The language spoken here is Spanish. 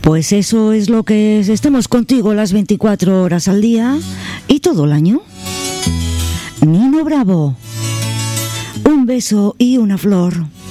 Pues eso es lo que es. Estamos contigo las 24 horas al día y todo el año. Nino Bravo. Un beso y una flor.